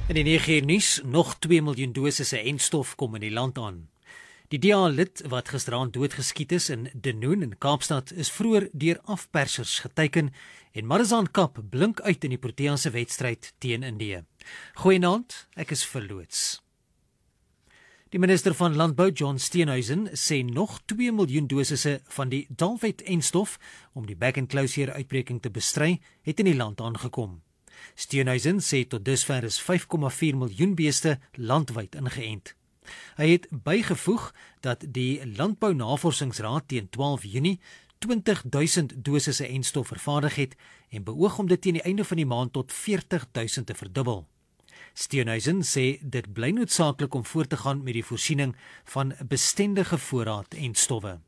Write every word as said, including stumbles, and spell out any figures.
In die nege uur nuus, nog twee miljoen dosisse enstof kom in die land aan. Die D A-lid wat gisteraand doodgeskiet is in Denoon in Kaapstad is vroeër deur afpersers geteiken en Marizaan Kap blink uit in die Proteas se wedstryd teen Indië. Goeienaand, ek is verloots. Die minister van Landbou, John Steenhuisen, sê nog twee miljoen dosisse van die Dalvet-enstof om die back-and-closure uitbreking te bestry, het in die land aangekom. Steenhuisen sê tot dusver is vyf komma vier miljoen beeste landwyd ingeënt. Hy het bygevoeg dat die Landbou Navorsingsraad teen twaalf Junie twintig duisend dosisse enstof vervaardig het en beoog om dit teen die einde van die maand tot veertig duisend te verdubbel. Steenhuisen sê dit bly noodsaaklik om voort te gaan met die voorsiening van bestendige voorraad en stowwe.